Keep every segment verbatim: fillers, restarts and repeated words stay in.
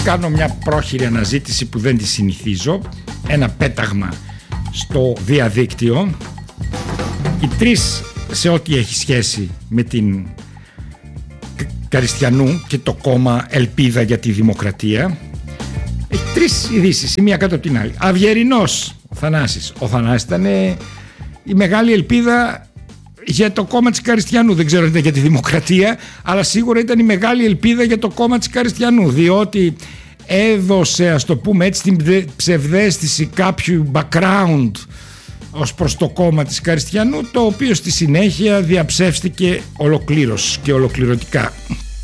κάνω μια πρόχειρη αναζήτηση που δεν τη συνηθίζω, ένα πέταγμα στο διαδίκτυο. Οι τρεις, σε ό,τι έχει σχέση με την Καριστιανού και το κόμμα Ελπίδα για τη Δημοκρατία, έχει τρεις ειδήσεις, η μία κάτω από την άλλη. Αυγερινός ο Θανάσης. Ο Θανάσης ήταν η μεγάλη ελπίδα για το κόμμα της Καριστιανού. Δεν ξέρω αν ήταν για τη Δημοκρατία, αλλά σίγουρα ήταν η μεγάλη ελπίδα για το κόμμα της Καριστιανού, διότι έδωσε, ας το πούμε έτσι, την ψευδαίσθηση κάποιου background ως προς το κόμμα της Καριστιανού, το οποίο στη συνέχεια διαψεύστηκε ολοκλήρως και ολοκληρωτικά.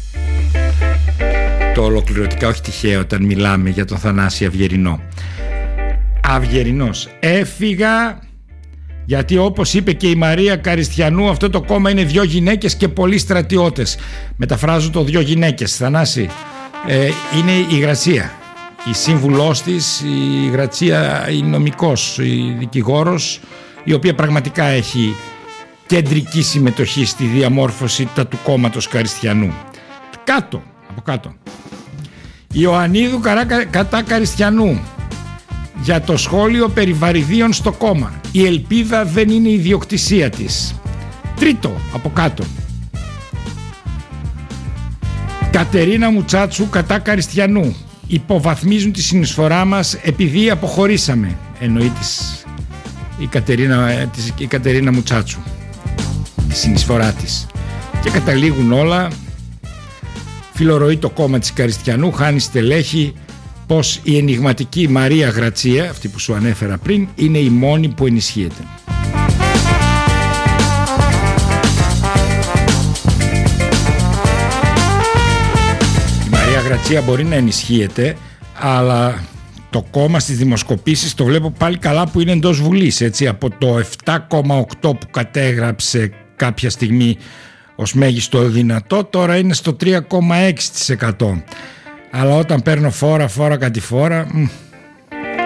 Το ολοκληρωτικά όχι τυχαίο όταν μιλάμε για τον Θανάση Αυγερινό. Αυγερινός. Έφυγα γιατί, όπως είπε και η Μαρία Καριστιανού, αυτό το κόμμα είναι δυο γυναίκες και πολλοί στρατιώτες. Μεταφράζω το δυο γυναίκες, Θανάση. Ε, είναι η Γρασία, η σύμβουλός της, η Γρατσία, η νομικός, η δικηγόρος, η οποία πραγματικά έχει κεντρική συμμετοχή στη διαμόρφωση του κόμματος Καριστιανού. Κάτω, από κάτω. Ιωαννίδου κατά Καριστιανού για το σχόλιο περί βαρυδίων στο κόμμα. Η ελπίδα δεν είναι ιδιοκτησία της. Τρίτο, από κάτω. Κατερίνα Μουτσάτσου κατά Καριστιανού. Υποβαθμίζουν τη συνεισφορά μας επειδή αποχωρήσαμε. Εννοεί της, η, Κατερίνα, της, η Κατερίνα Μουτσάτσου, τη συνεισφορά της. Και καταλήγουν όλα. Φιλορροεί το κόμμα της Καριστιανού, χάνει στελέχη, πως η ενιγματική Μαρία Γρατσία, αυτή που σου ανέφερα πριν, είναι η μόνη που ενισχύεται. Η Μαρία Γρατσία μπορεί να ενισχύεται, αλλά το κόμμα στις δημοσκοπήσεις το βλέπω πάλι καλά που είναι εντός Βουλής, έτσι, από το επτά κόμμα οκτώ που κατέγραψε κάποια στιγμή ως μέγιστο δυνατό, τώρα είναι στο τρία κόμμα έξι τοις εκατό. Αλλά όταν παίρνω φόρα φόρα κατηφόρα, μ,